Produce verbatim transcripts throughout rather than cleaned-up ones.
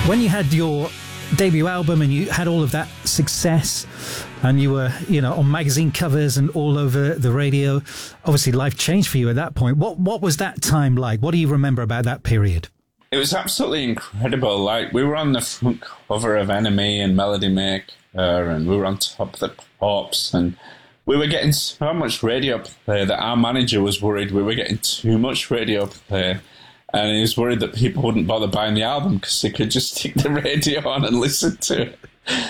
When you had your debut album and you had all of that success and you were, you know, on magazine covers and all over the radio, obviously life changed for you at that point. What what was that time like? What do you remember about that period? It was absolutely incredible. Like, we were on the front cover of N M E and Melody Maker, and we were on Top of the Pops, and we were getting so much radio play that our manager was worried we were getting too much radio play. And he was worried that people wouldn't bother buying the album because they could just stick the radio on and listen to it.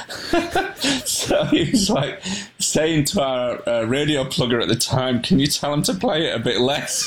So he was like saying to our uh, radio plugger at the time, can you tell him to play it a bit less?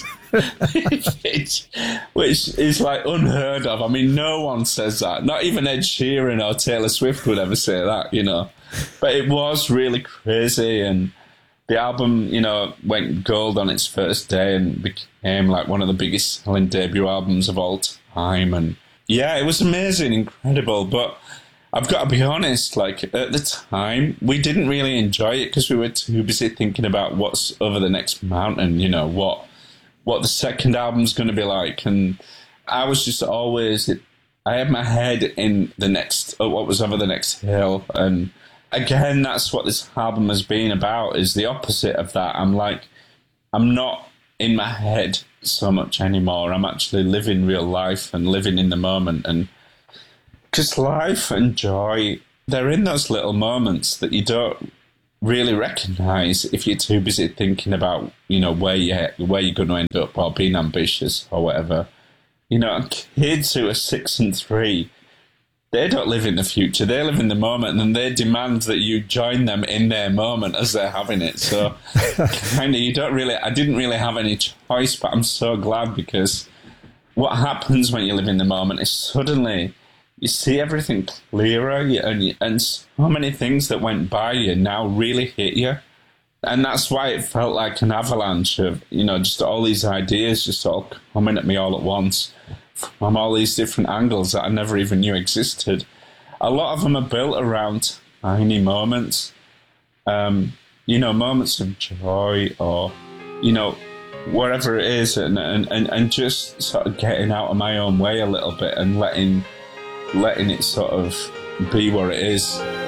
which, which is like unheard of. I mean, no one says that. Not even Ed Sheeran or Taylor Swift would ever say that, you know. But it was really crazy, and the album, you know, went gold on its first day and became like one of the biggest selling debut albums of all time. And yeah, it was amazing, incredible. But I've got to be honest, like at the time, we didn't really enjoy it because we were too busy thinking about what's over the next mountain, you know, what what the second album's going to be like. And I was just always, I had my head in the next, what was over the next hill. And again, that's what this album has been about, is the opposite of that. I'm like, I'm not in my head so much anymore. I'm actually living real life and living in the moment. And because life and joy, they're in those little moments that you don't really recognize if you're too busy thinking about, you know, where you where you're going to end up or being ambitious or whatever. You know, kids who are six and three, they don't live in the future. They live in the moment, and they demand that you join them in their moment as they're having it. So kind of, you don't really, I didn't really have any choice, but I'm so glad, because what happens when you live in the moment is suddenly you see everything clearer, and, you, and so many things that went by you now really hit you. And that's why it felt like an avalanche of, you know, just all these ideas just all coming at me all at once, from all these different angles that I never even knew existed. A lot of them are built around tiny moments, um, you know, moments of joy, or, you know, whatever it is, and, and, and, and just sort of getting out of my own way a little bit and letting letting it sort of be where it is.